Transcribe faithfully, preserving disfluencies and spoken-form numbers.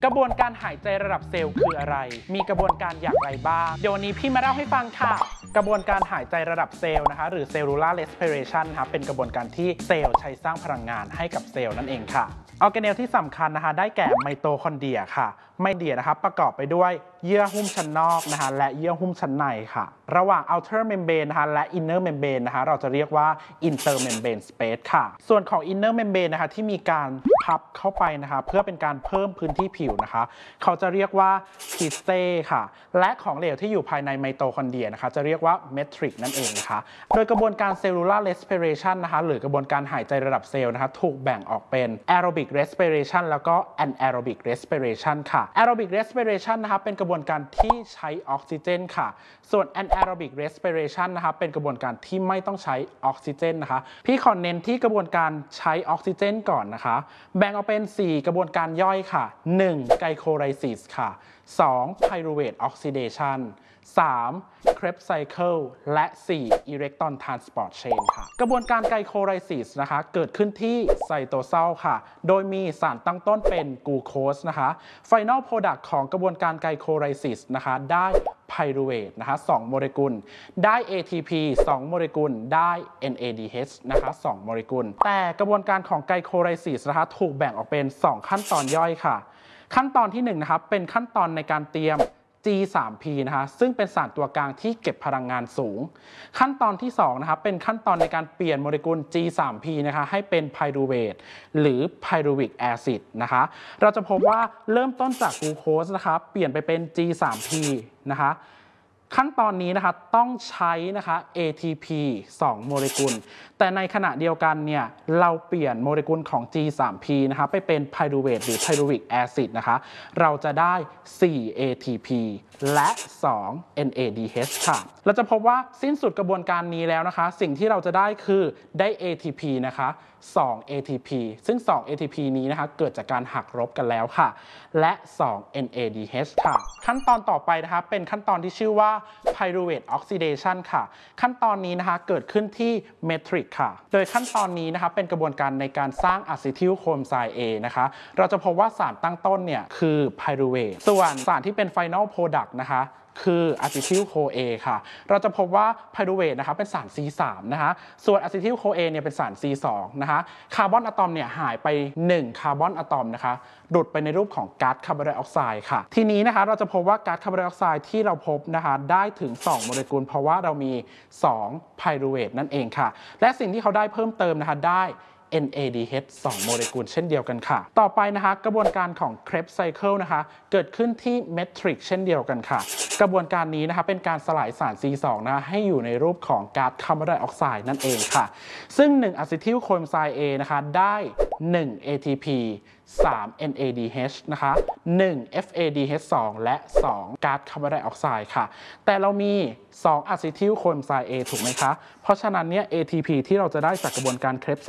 กระบวนการหายใจระดับเซลล์คืออะไร มีกระบวนการอย่างไรบ้างเดี๋ยววันนี้พี่มาเล่าให้ฟังค่ะกระบวนการหายใจระดับเซลล์นะคะหรือ cellular respiration นะคะเป็นกระบวนการที่เซลล์ใช้สร้างพลังงานให้กับเซลล์นั่นเองค่ะออร์แกเนลที่สำคัญนะคะได้แก่ไมโตคอนเดรียค่ะไมโตคอนเดรียนะคะประกอบไปด้วยเยื่อหุ้มชั้นนอกนะคะและเยื่อหุ้มชั้นในค่ะระหว่าง outer membrane นะคะและ inner membrane นะคะเราจะเรียกว่า intermembrane space ค่ะส่วนของ inner membrane นะคะที่มีการพับเข้าไปนะคะเพื่อเป็นการเพิ่มพื้นที่ผิวนะคะเขาจะเรียกว่า Piste ค่ะและของเหลวที่อยู่ภายในไมโตคอนเดรียนะคะจะเรียกว่า Matrix นั่นเองนะคะโดยกระบวนการ cellular respiration นะคะหรือกระบวนการหายใจระดับเซลล์นะคะถูกแบ่งออกเป็น aerobic respiration แล้วก็ anaerobic respiration ค่ะ aerobic respiration นะคะเป็นกระบวนการที่ใช้ออกซิเจนค่ะส่วน anaerobic respiration นะคะเป็นกระบวนการที่ไม่ต้องใช้ออกซิเจนนะคะพี่ขอเน้นที่กระบวนการใช้ออกซิเจนก่อนนะคะแบ่งออกเป็นสี่กระบวนการย่อยค่ะหนึ่ง glycolysis ค่ะสอง pyruvate oxidation สาม Krebs cycle และสี่ electron transport chain ค่ะกระบวนการไกลโคไลซิสนะคะเกิดขึ้นที่ไซโตโซลค่ะโดยมีสารตั้งต้นเป็นกลูโคสนะคะ Final Product ของกระบวนการไกลโคไลซิสนะคะได้ไพรูเวทนะคะสองโมเลกุลได้ เอ ที พี สองโมเลกุลได้ เอ็น เอ ดี เอช นะคะสองโมเลกุลแต่กระบวนการของไกลโคไลซิสนะคะถูกแบ่งออกเป็นสองขั้นตอนย่อยค่ะขั้นตอนที่หนึ่งนะครับเป็นขั้นตอนในการเตรียม จี ทรี พี นะคะซึ่งเป็นสารตัวกลางที่เก็บพลังงานสูงขั้นตอนที่สองนะครับเป็นขั้นตอนในการเปลี่ยนโมเลกุล จี ทรี พี นะคะให้เป็นไพรูเวทหรือไพรูวิกแอซิดนะคะเราจะพบว่าเริ่มต้นจากกลูโคสนะคะเปลี่ยนไปเป็น จี ทรี พี นะคะขั้นตอนนี้นะคะต้องใช้นะคะ เอ ที พี สองโมเลกุลแต่ในขณะเดียวกันเนี่ยเราเปลี่ยนโมเลกุลของ จี ทรี พี นะคะไปเป็นไพรูเวทหรือไพรูวิกแอซิดนะคะเราจะได้ สี่ เอ ที พี และสอง เอ็น เอ ดี เอช ค่ะเราจะพบว่าสิ้นสุดกระบวนการนี้แล้วนะคะสิ่งที่เราจะได้คือได้ เอ ที พี นะคะสอง เอ ที พี ซึ่งสอง เอ ที พี นี้นะคะเกิดจากการหักลบกันแล้วค่ะและสอง เอ็น เอ ดี เอช ค่ะขั้นตอนต่อไปนะคะเป็นขั้นตอนที่ชื่อว่า Pyruvate oxidation ค่ะขั้นตอนนี้นะคะเกิดขึ้นที่ Matrix ค่ะโดยขั้นตอนนี้นะคะเป็นกระบวนการในการสร้างอะซิทิลโคมไซน์ A นะคะเราจะพบว่าสารตั้งต้นเนี่ยคือ Pyruvate ส่วนสารที่เป็น Final Product นะคะคืออะซิทิลโคเอค่ะเราจะพบว่าไพรูเวทนะคะเป็นสาร ซี สาม นะคะส่วนอะซิทิลโคเอเนี่ยเป็นสาร ซี สอง นะคะคาร์บอนอะตอมเนี่ยหายไปหนึ่งคาร์บอนอะตอมนะคะหลุดไปในรูปของก๊าซคาร์บอนไดออกไซด์ค่ะทีนี้นะคะเราจะพบว่าก๊าซคาร์บอนไดออกไซด์ที่เราพบนะคะได้ถึงสองโมเลกุลเพราะว่าเรามีสองไพรูเวทนั่นเองค่ะและสิ่งที่เขาได้เพิ่มเติมนะคะได้เอ็น เอ ดี เอช สองโมเลกุลเช่นเดียวกันค่ะต่อไปนะคะกระบวนการของ Krebs cycle นะคะเกิดขึ้นที่ Matrix เช่นเดียวกันค่ะกระบวนการนี้นะคะเป็นการสลายสาร ซี สอง นะคะให้อยู่ในรูปของก๊าซคาร์บอนไดออกไซด์นั่นเองค่ะซึ่งหนึ่งอะซิทิลโคมไซน์ A นะคะได้หนึ่ง เอ ที พี สาม เอ็น เอ ดี เอช นะคะหนึ่ง เอฟ เอ ดี เอช สอง และสองก๊าซคาร์บอนไดออกไซด์ค่ะแต่เรามีสองอะซิทิลโคมไซน์ A ถูกไหมคะเพราะฉะนั้นเนี่ย เอ ที พี ที่เราจะได้จากกระบวนการ Krebs